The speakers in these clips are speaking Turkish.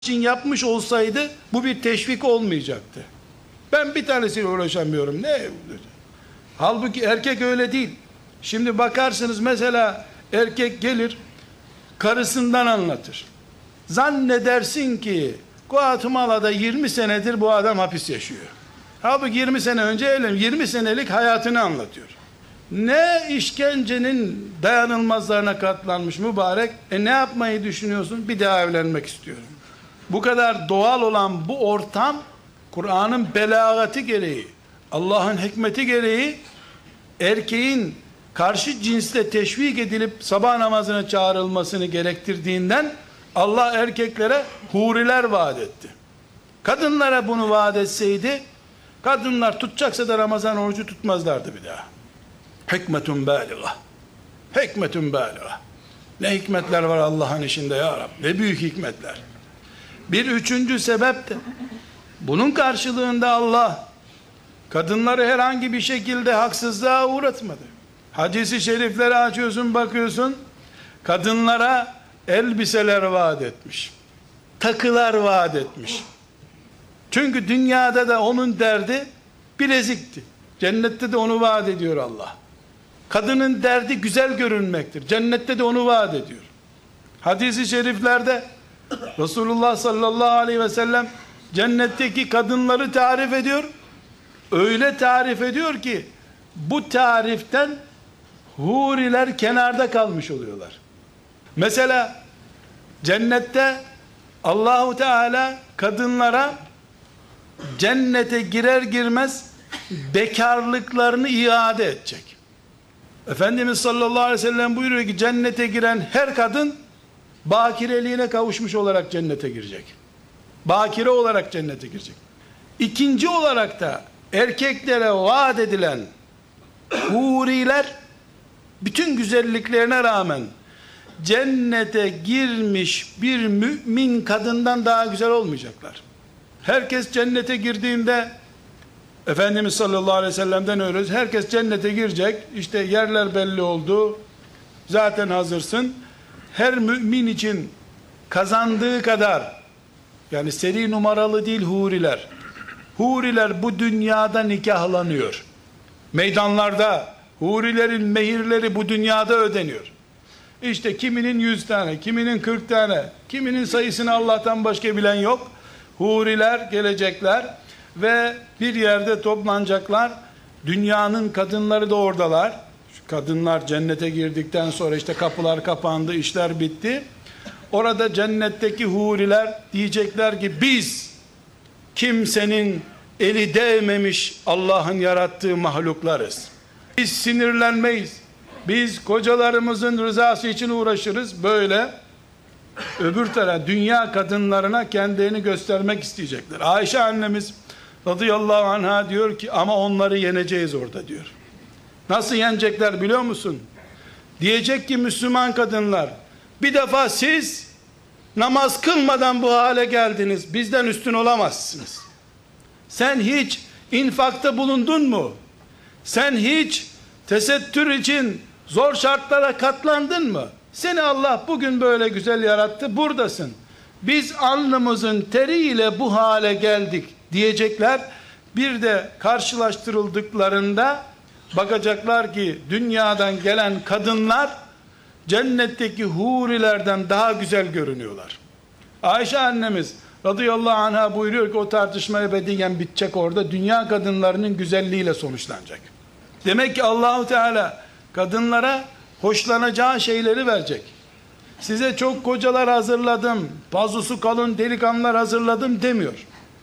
için yapmış olsaydı bu bir teşvik olmayacaktı. Ben bir tanesiyle uğraşamıyorum. Ne? Halbuki erkek öyle değil. Şimdi bakarsınız mesela erkek gelir karısından anlatır. Zannedersin ki Guatemala'da 20 senedir bu adam hapis yaşıyor. Halbuki 20 sene önce evlenmiş. 20 senelik hayatını anlatıyor. Ne işkencenin dayanılmazlarına katlanmış mübarek. Ne yapmayı düşünüyorsun? Bir daha evlenmek istiyorum. Bu kadar doğal olan bu ortam, Kur'an'ın belagati gereği, Allah'ın hikmeti gereği, erkeğin karşı cinsle teşvik edilip sabah namazına çağrılmasını gerektirdiğinden Allah erkeklere huriler vaat etti. Kadınlara bunu vaat etseydi, kadınlar tutacaksa da Ramazan orucu tutmazlardı bir daha. Hikmetun bâliga. Hikmetun bâliga. Ne hikmetler var Allah'ın işinde ya Rabbi. Ne büyük hikmetler. Bir üçüncü sebep de bunun karşılığında Allah kadınları herhangi bir şekilde haksızlığa uğratmadı. Hadis-i şerifleri açıyorsun, bakıyorsun, kadınlara elbiseler vaat etmiş. Takılar vaat etmiş. Çünkü dünyada da onun derdi bilezikti. Cennette de onu vaat ediyor Allah. Kadının derdi güzel görünmektir. Cennette de onu vaat ediyor. Hadis-i şeriflerde Resulullah sallallahu aleyhi ve sellem cennetteki kadınları tarif ediyor. Öyle tarif ediyor ki bu tariften huriler kenarda kalmış oluyorlar. Mesela cennette Allahu Teala kadınlara cennete girer girmez bekarlıklarını iade edecek. Efendimiz sallallahu aleyhi ve sellem buyuruyor ki cennete giren her kadın bakireliğine kavuşmuş olarak cennete girecek. Bakire olarak cennete girecek. İkinci olarak da erkeklere vaat edilen huriler bütün güzelliklerine rağmen cennete girmiş bir mümin kadından daha güzel olmayacaklar. Herkes cennete girdiğinde Efendimiz sallallahu aleyhi ve sellem'den öğreniyoruz. Herkes cennete girecek. İşte yerler belli oldu. Zaten hazırsın. Her mümin için kazandığı kadar, yani seri numaralı değil huriler. Huriler bu dünyada nikahlanıyor. Meydanlarda hurilerin mehirleri bu dünyada ödeniyor. İşte kiminin 100 tane, kiminin 40 tane, kiminin sayısını Allah'tan başka bilen yok. Huriler gelecekler ve bir yerde toplanacaklar. Dünyanın kadınları da oradalar. Şu kadınlar cennete girdikten sonra işte kapılar kapandı, işler bitti. Orada cennetteki huriler diyecekler ki biz kimsenin eli değmemiş Allah'ın yarattığı mahluklarız. Biz sinirlenmeyiz. Biz kocalarımızın rızası için uğraşırız. Böyle öbür taraf dünya kadınlarına kendilerini göstermek isteyecekler. Ayşe annemiz radıyallahu anha diyor ki ama onları yeneceğiz orada diyor. Nasıl yenecekler biliyor musun? Diyecek ki Müslüman kadınlar, bir defa siz namaz kılmadan bu hale geldiniz. Bizden üstün olamazsınız. Sen hiç infakta bulundun mu? Sen hiç tesettür için zor şartlara katlandın mı? Seni Allah bugün böyle güzel yarattı, buradasın. Biz alnımızın teriyle bu hale geldik diyecekler. Bir de karşılaştırıldıklarında bakacaklar ki dünyadan gelen kadınlar cennetteki hurilerden daha güzel görünüyorlar. Ayşe annemiz radıyallahu anha buyuruyor ki o tartışma ebediyen bitecek orada. Dünya kadınlarının güzelliğiyle sonuçlanacak. Demek ki Allahu Teala kadınlara hoşlanacağı şeyleri verecek. Size çok kocalar hazırladım, pazusu kalın delikanlılar hazırladım demiyor.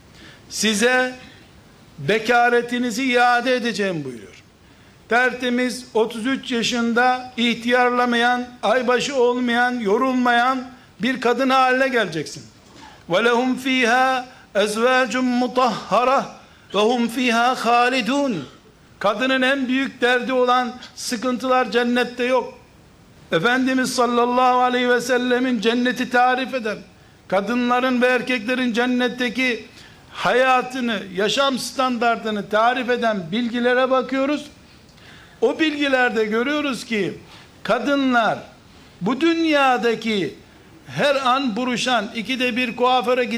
Size bekaretinizi iade edeceğim buyuruyor. Tertemiz 33 yaşında ihtiyarlamayan, aybaşı olmayan, yorulmayan bir kadın haline geleceksin. وَلَهُمْ ف۪يهَا اَزْوَاجٌ مُطَهَّرَةٌ وَهُمْ ف۪يهَا خَالِدُونَ. Kadının en büyük derdi olan sıkıntılar cennette yok. Efendimiz sallallahu aleyhi ve sellemin cenneti tarif eden, kadınların ve erkeklerin cennetteki hayatını, yaşam standartını tarif eden bilgilere bakıyoruz. O bilgilerde görüyoruz ki kadınlar bu dünyadaki her an buruşan, ikide bir kuaföre